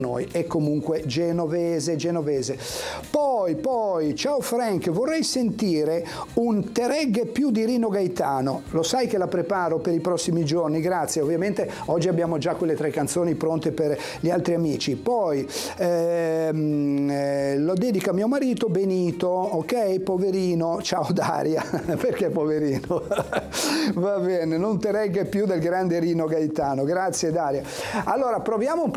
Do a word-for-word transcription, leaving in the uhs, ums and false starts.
noi, è comunque genovese, genovese. Poi, poi, ciao Frank, vorrei sentire un Te regge più di Rino Gaetano. Lo sai che la preparo per i prossimi giorni, grazie. Ovviamente oggi abbiamo già quelle tre canzoni pronte per gli altri amici. Poi ehm, eh, lo dedica a mio marito Benito, ok? Poverino, ciao Daria, perché poverino? Va bene, non Te regge più del grande Rino Gaetano, grazie Daria. Allora proviamo un po'